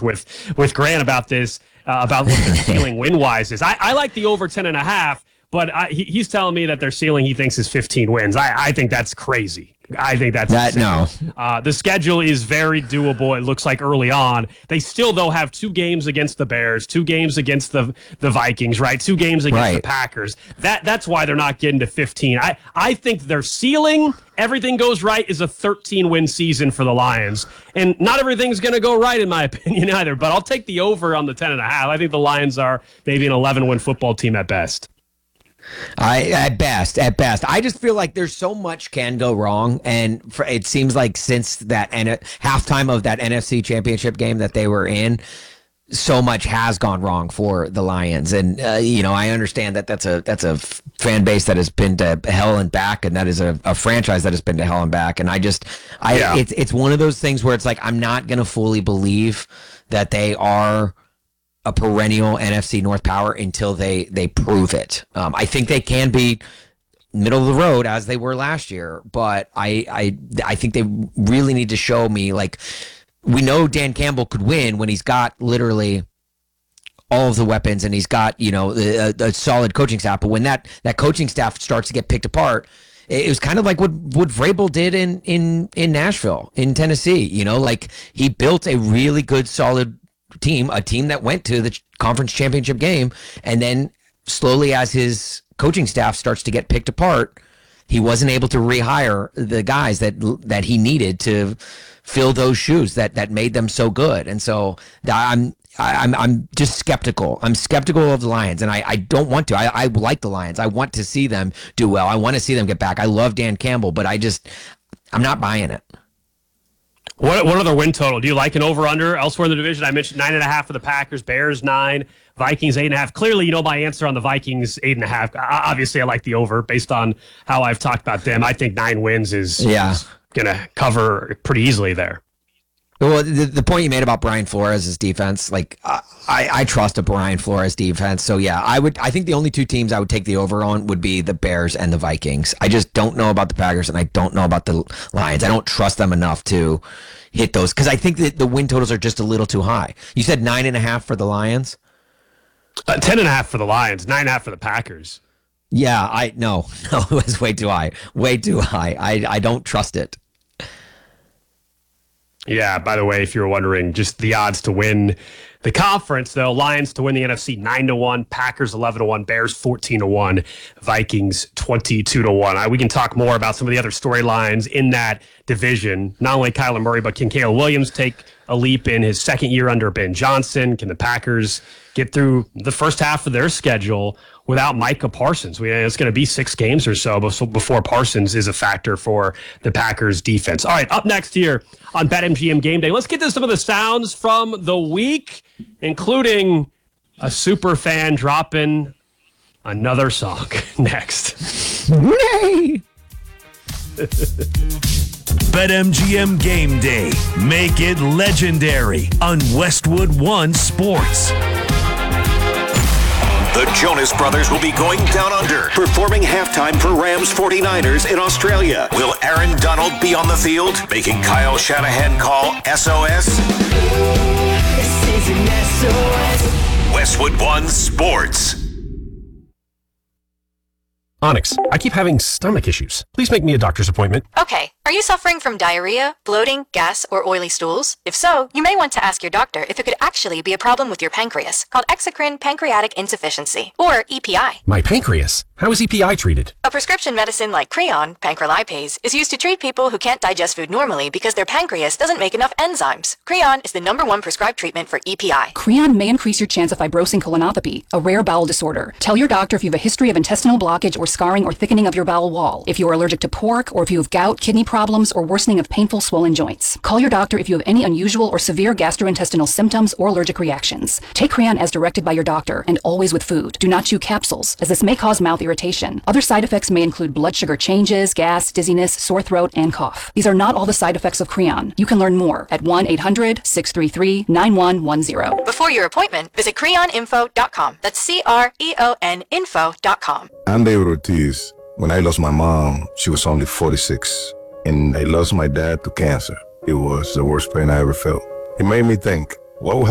with Grant about this, about what their ceiling win-wise is. I like the over 10.5, but he's telling me that their ceiling he thinks is 15 wins. I think that's crazy. I think that's no. The schedule is very doable. It looks like early on. They still, though, have 2 games against the Bears, 2 games against the Vikings, right? 2 games against the Packers. That's why they're not getting to 15. I think their ceiling, everything goes right, is a 13-win season for the Lions. And not everything's going to go right, in my opinion, either. But I'll take the over on the 10.5. I think the Lions are maybe an 11-win football team at best. At best. I just feel like there's so much can go wrong, and it seems like since that halftime of that NFC Championship game that they were in, so much has gone wrong for the Lions. And I understand that that's a fan base that has been to hell and back, and that is a franchise that has been to hell and back. And it's one of those things where it's like I'm not gonna fully believe that they are a perennial NFC North power until they prove it. I think they can be middle of the road as they were last year, but I think they really need to show me, like, we know Dan Campbell could win when he's got literally all of the weapons and he's got, a solid coaching staff. But when that coaching staff starts to get picked apart, it was kind of like what Vrabel did in Nashville, in Tennessee. Like, he built a really good, solid team, a team that went to the conference championship game, and then slowly, as his coaching staff starts to get picked apart, he wasn't able to rehire the guys that he needed to fill those shoes that made them so good. And so I'm just skeptical. I'm skeptical of the Lions, and I don't want to. I like the Lions. I want to see them do well. I want to see them get back. I love Dan Campbell, but I'm not buying it. What other win total? Do you like an over-under elsewhere in the division? I mentioned 9.5 for the Packers, Bears 9, Vikings 8.5. Clearly, my answer on the Vikings 8.5. Obviously, I like the over based on how I've talked about them. I think 9 wins is going to cover pretty easily there. Well, the point you made about Brian Flores' defense, like, I trust a Brian Flores defense. So yeah, I think the only 2 teams I would take the over on would be the Bears and the Vikings. I just don't know about the Packers, and I don't know about the Lions. I don't trust them enough to hit those, because I think that the win totals are just a little too high. You said 9.5 for the Lions? 10.5 for the Lions, 9.5 for the Packers. Yeah, no, it was way too high. Way too high. I don't trust it. Yeah, by the way, if you're wondering, just the odds to win the conference, though: Lions to win the NFC 9-1, Packers 11-1, Bears 14-1, Vikings 22-1. We can talk more about some of the other storylines in that division. Not only Kyler Murray, but can Caleb Williams take a leap in his second year under Ben Johnson? Can the Packers get through the first half of their schedule without Micah Parsons? It's going to be 6 games or so before Parsons is a factor for the Packers defense. All right, up next here on BetMGM Game Day, let's get to some of the sounds from the week, including a super fan dropping another song next. Nay! BetMGM Game Day. Make it legendary on Westwood One Sports. The Jonas Brothers will be going down under, performing halftime for Rams 49ers in Australia. Will Aaron Donald be on the field, making Kyle Shanahan call SOS? This is an SOS. Westwood One Sports. Onyx, I keep having stomach issues. Please make me a doctor's appointment. Okay. Are you suffering from diarrhea, bloating, gas, or oily stools? If so, you may want to ask your doctor if it could actually be a problem with your pancreas, called exocrine pancreatic insufficiency, or EPI. My pancreas? How is EPI treated? A prescription medicine like Creon, pancrelipase, is used to treat people who can't digest food normally because their pancreas doesn't make enough enzymes. Creon is the #1 prescribed treatment for EPI. Creon may increase your chance of fibrosing colonopathy, a rare bowel disorder. Tell your doctor if you have a history of intestinal blockage or scarring or thickening of your bowel wall, if you are allergic to pork, or if you have gout, kidney problems, or worsening of painful swollen joints. Call your doctor if you have any unusual or severe gastrointestinal symptoms or allergic reactions. Take Creon as directed by your doctor, and always with food. Do not chew capsules, as this may cause mouth irritation. Other side effects may include blood sugar changes, gas, dizziness, sore throat, and cough. These are not all the side effects of Creon. You can learn more at 1-800-633-9110. Before your appointment, visit creoninfo.com. That's CREON info.com. I'm David Ortiz. When I lost my mom, she was only 46. And I lost my dad to cancer. It was the worst pain I ever felt. It made me think, what would